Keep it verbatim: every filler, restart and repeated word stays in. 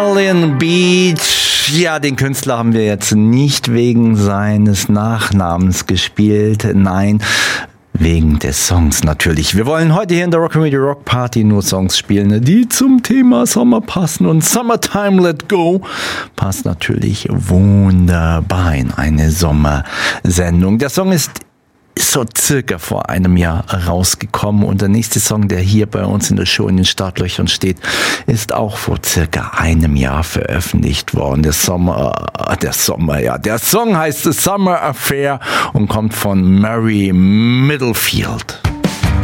Alien Beach, ja, den Künstler haben wir jetzt nicht wegen seines Nachnamens gespielt, nein, wegen des Songs natürlich. Wir wollen heute hier in der Rock Comedy Rock Party nur Songs spielen, die zum Thema Sommer passen, und Summertime Let Go passt natürlich wunderbar in eine Sommersendung. Der Song ist so circa vor einem Jahr rausgekommen, und der nächste Song, der hier bei uns in der Show in den Startlöchern steht, ist auch vor circa einem Jahr veröffentlicht worden. Der Sommer, der Sommer, ja, der Song heißt The Summer Affair und kommt von Mary Middlefield.